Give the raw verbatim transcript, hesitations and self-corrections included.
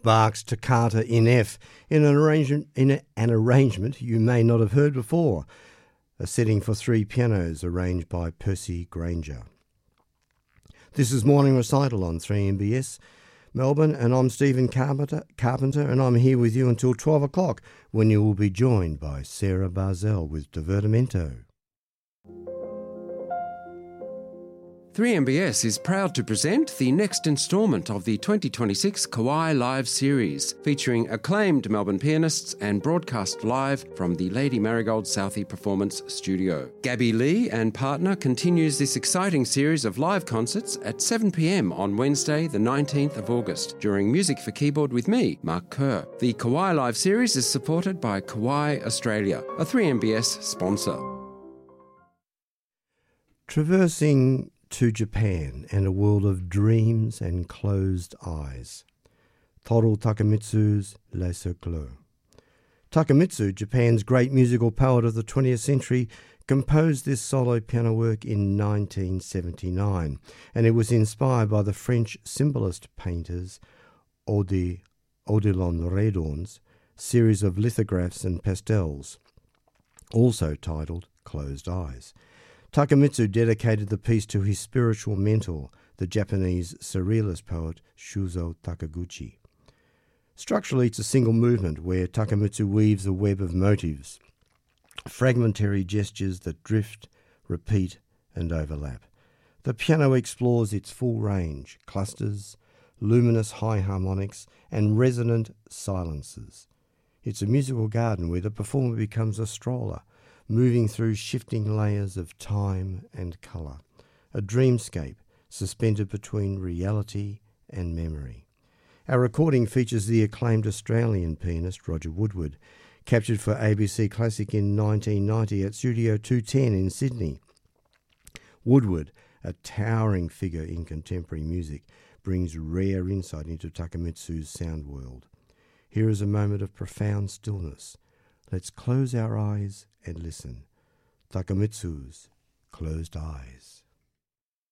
Bach's Toccata in F in an arrangement, in a, an arrangement you may not have heard before, a setting for three pianos arranged by Percy Granger. This is Morning Recital on three M B S Melbourne, and I'm Stephen Carpenter, Carpenter, and I'm here with you until twelve o'clock, when you will be joined by Sarah Barzell with Divertimento. three M B S is proud to present the next instalment of the twenty twenty-six Kawai Live series, featuring acclaimed Melbourne pianists and broadcast live from the Lady Marigold Southey Performance Studio. Gabby Lee and partner continues this exciting series of live concerts at seven p m on Wednesday the nineteenth of August during Music for Keyboard with me, Mark Kerr. The Kawai Live series is supported by Kawai Australia, a three M B S sponsor. Traversing to Japan and a world of dreams and closed eyes. Toru Takemitsu's Les Cercles. Takemitsu, Japan's great musical poet of the twentieth century, composed this solo piano work in nineteen seventy-nine, and it was inspired by the French symbolist painters Ode, Odilon Redon's series of lithographs and pastels, also titled Closed Eyes. Takemitsu dedicated the piece to his spiritual mentor, the Japanese surrealist poet Shuzo Takaguchi. Structurally, it's a single movement where Takemitsu weaves a web of motives, fragmentary gestures that drift, repeat, and overlap. The piano explores its full range, clusters, luminous high harmonics, and resonant silences. It's a musical garden where the performer becomes a stroller, moving through shifting layers of time and colour, a dreamscape suspended between reality and memory. Our recording features the acclaimed Australian pianist Roger Woodward, captured for A B C Classic in nineteen ninety at Studio two ten in Sydney. Woodward, a towering figure in contemporary music, brings rare insight into Takemitsu's sound world. Here is a moment of profound stillness. Let's close our eyes and listen. Takemitsu's Closed Eyes.